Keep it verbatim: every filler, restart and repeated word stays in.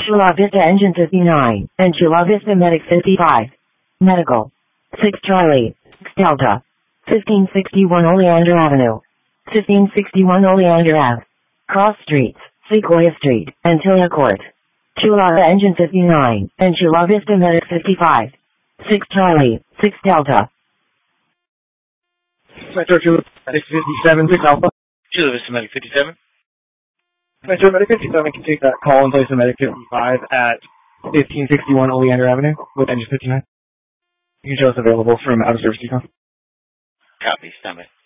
Chula Vista Engine fifty-nine, and Chula Vista Medic fifty-five. Medical. six Charlie, six Delta. fifteen sixty-one Oleander Avenue. fifteen sixty-one Oleander Ave. Cross Streets, Sequoia Street, Antilia Court. Chula Engine fifty-nine, and Chula Vista Medic fifty-five. six Charlie, six Delta. Metro Chula Medic fifty-seven, six Alpha. Chula Vista Medic fifty-seven. Metro Medic fifty-seven can take that call and place a Medic fifty-five at fifteen sixty-one Oleander Avenue with engine fifty-nine. You can show us available from out of service decon. Copy, stand by.